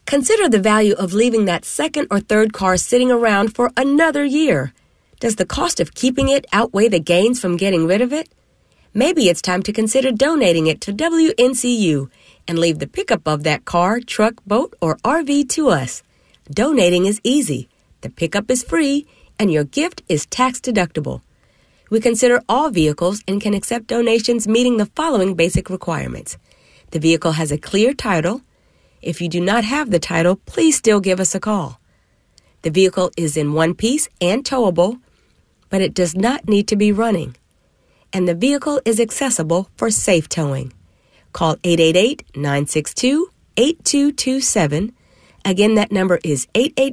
Consider the value of leaving that second or third car sitting around for another year. Does the cost of keeping it outweigh the gains from getting rid of it? Maybe it's time to consider donating it to WNCU and leave the pickup of that car, truck, boat, or RV to us. Donating is easy, the pickup is free, and your gift is tax deductible. We consider all vehicles and can accept donations meeting the following basic requirements. The vehicle has a clear title. If you do not have the title, please still give us a call. The vehicle is in one piece and towable, but it does not need to be running. And the vehicle is accessible for safe towing. Call 888-962-8227. Again, that number is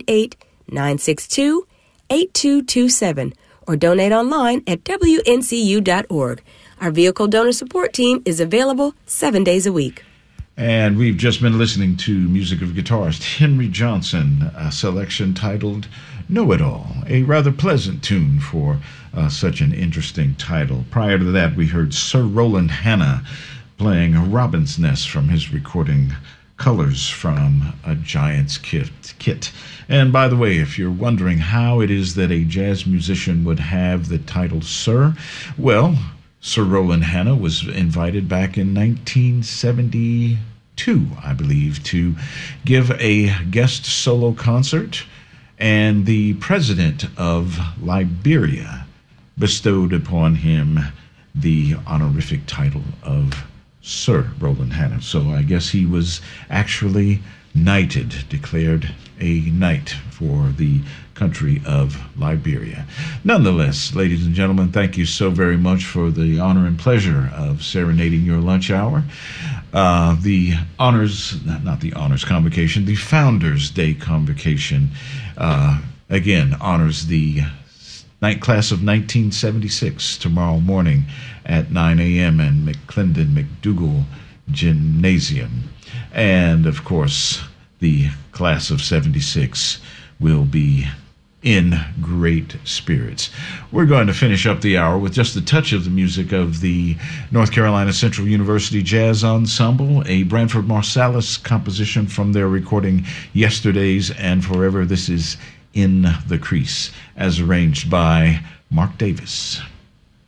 888-962-8227. Or donate online at WNCU.org. Our vehicle donor support team is available 7 days a week. And we've just been listening to music of guitarist Henry Johnson, a selection titled Know It All, a rather pleasant tune for such an interesting title. Prior to that, we heard Sir Roland Hanna playing Robin's Nest from his recording Colors from a Giant's Kit. And by the way, if you're wondering how it is that a jazz musician would have the title Sir, well, Sir Roland Hanna was invited back in 1972, I believe, to give a guest solo concert, and the president of Liberia bestowed upon him the honorific title of Sir Roland Hanna. So I guess he was actually knighted, declared a knight for the country of Liberia. Nonetheless, ladies and gentlemen, thank you so very much for the honor and pleasure of serenading your lunch hour. The Founders Day Convocation, again, honors the night class of 1976 tomorrow morning at 9 a.m. in McClendon McDougall Gymnasium. And, of course, the class of 76 will be in great spirits. We're going to finish up the hour with just a touch of the music of the North Carolina Central University Jazz Ensemble, a Branford Marsalis composition from their recording Yesterdays and Forever. This is In the Crease, as arranged by Mark Davis.